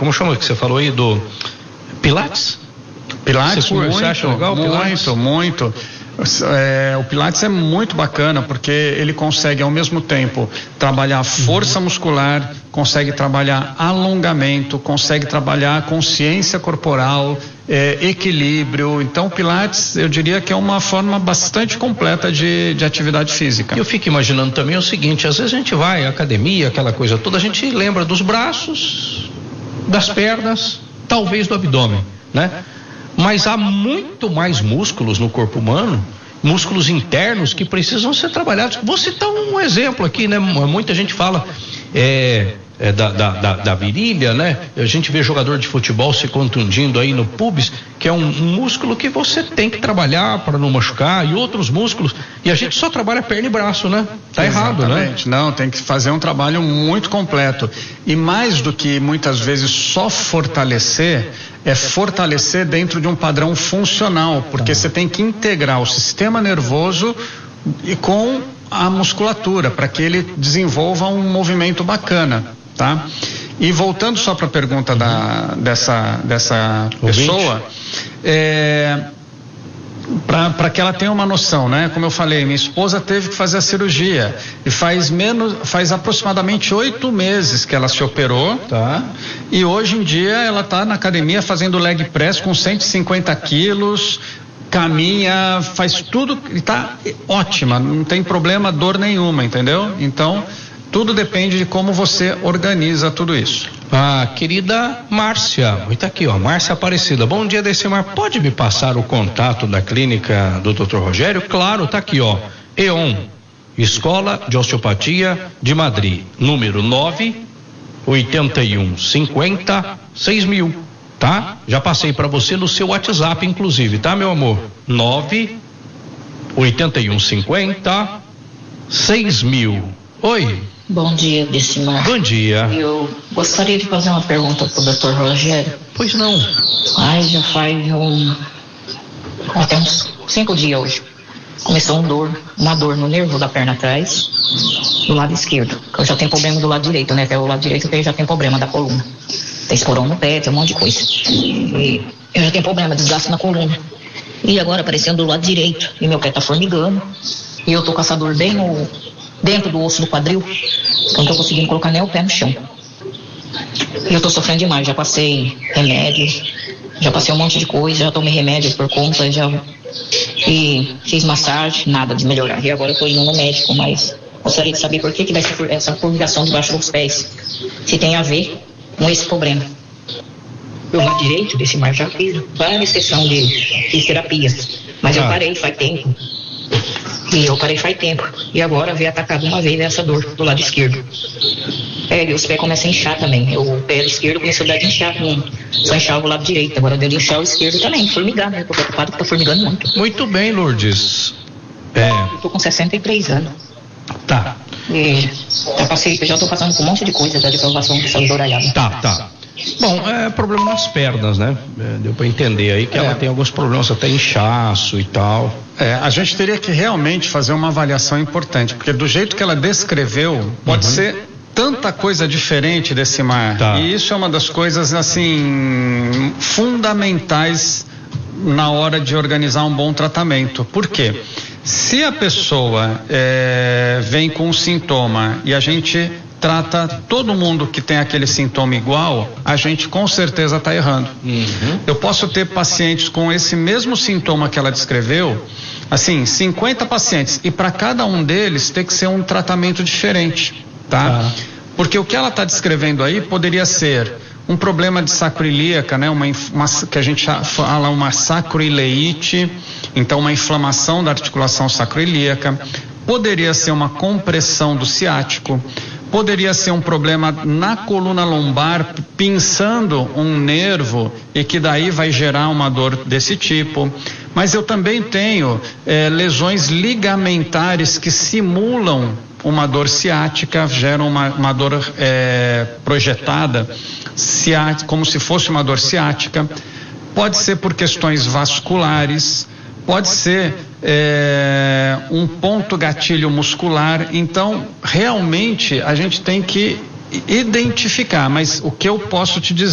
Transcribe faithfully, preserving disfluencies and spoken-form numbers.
como chama que você falou aí, do Pilates? Pilates, você, muito, você acha legal, muito, Pilates? muito. É, o Pilates é muito bacana porque ele consegue ao mesmo tempo trabalhar força muscular, consegue trabalhar alongamento, consegue trabalhar consciência corporal, é, equilíbrio. Então o Pilates eu diria que é uma forma bastante completa de, de atividade física. Eu fico imaginando também o seguinte, às vezes a gente vai à academia, aquela coisa toda, a gente lembra dos braços, das pernas, talvez do abdômen, né? Mas há muito mais músculos no corpo humano, músculos internos que precisam ser trabalhados. Vou citar um exemplo aqui, né? Muita gente fala é, é da, da, da, da virilha, né? A gente vê jogador de futebol se contundindo aí no pubis, que é um, um músculo que você tem que trabalhar para não machucar, e outros músculos, e a gente só trabalha perna e braço, né? Tá errado, né? Não, tem que fazer um trabalho muito completo. E mais do que muitas vezes só fortalecer, é fortalecer dentro de um padrão funcional, porque você tem que integrar o sistema nervoso e com a musculatura, para que ele desenvolva um movimento bacana, tá? E voltando só para a pergunta da, dessa, dessa pessoa, é, para que ela tenha uma noção, né? Como eu falei, minha esposa teve que fazer a cirurgia e faz menos, faz aproximadamente oito meses que ela se operou, tá? E hoje em dia ela está na academia fazendo leg press com cento e cinquenta quilos, caminha, faz tudo, está ótima, não tem problema, dor nenhuma, entendeu? Então tudo depende de como você organiza tudo isso. Ah, querida Márcia, está aqui, ó, Márcia Aparecida. Bom dia, Decimar. Pode me passar o contato da clínica do doutor Rogério? Claro, tá aqui, ó. E O N, Escola de Osteopatia de Madrid, número nove oitenta e um cinquenta seis mil, tá? Já passei para você no seu WhatsApp, inclusive, tá, meu amor? nove oitenta e um cinquenta seis mil. Oi. Bom dia, Decimar. Bom dia. Eu gostaria de fazer uma pergunta para o doutor Rogério. Pois não. Ai, já faz um, até uns cinco dias hoje. Começou um dor, uma dor no nervo da perna atrás, do lado esquerdo. Eu já tenho problema do lado direito, né? Que é o lado direito que eu já tenho problema da coluna. Tem esporão no pé, tem um monte de coisa. E eu já tenho problema, desgaste na coluna. E agora aparecendo do lado direito. E meu pé tá formigando. E eu tô com essa dor bem no, dentro do osso do quadril. Eu não tô conseguindo colocar nem o pé no chão. E eu tô sofrendo demais. Já passei remédio, já passei um monte de coisa, já tomei remédio por conta, já. E fiz massagem, nada de melhorar. E agora eu tô indo no médico, mas gostaria de saber por que que vai ser essa formigação debaixo dos pés. Se tem a ver com esse problema. Eu lado direito desse mar já fiz várias sessões de, de terapias, mas ah. eu parei faz tempo. E eu parei faz tempo. E agora veio atacado uma vez essa dor do lado esquerdo. É, e os pés começam a inchar também. O pé esquerdo começou a dar de inchar, com, só inchava o lado direito. Agora deu de inchar o esquerdo também, formigar, né? Tô preocupado que tá formigando muito. Muito bem, Lourdes. É. Eu tô com sessenta e três anos. Tá. E já passei, eu já tô passando por um monte de coisa da deprovação do solo oralhado. Tá, tá. Bom, é problema nas pernas, né? É, deu para entender aí que é. ela tem alguns problemas, até inchaço e tal. É, a gente teria que realmente fazer uma avaliação importante, porque do jeito que ela descreveu, pode uhum. ser tanta coisa diferente desse mar. Tá. E isso é uma das coisas, assim, fundamentais na hora de organizar um bom tratamento. Por quê? Se a pessoa é, vem com um sintoma e a gente trata todo mundo que tem aquele sintoma igual, a gente com certeza está errando. Uhum. Eu posso ter pacientes com esse mesmo sintoma que ela descreveu, assim, cinquenta pacientes, e para cada um deles tem que ser um tratamento diferente, tá? Ah. Porque o que ela está descrevendo aí poderia ser um problema de sacroiliaca, né? Uma, uma, que a gente fala uma sacroileite, então uma inflamação da articulação sacroiliaca, poderia ser uma compressão do ciático, poderia ser um problema na coluna lombar, pinçando um nervo e que daí vai gerar uma dor desse tipo. Mas eu também tenho é, lesões ligamentares que simulam uma dor ciática, geram uma, uma dor é, projetada, ciática, como se fosse uma dor ciática. Pode ser por questões vasculares, pode ser é, um ponto gatilho muscular. Então, realmente, a gente tem que identificar, mas o que eu posso te dizer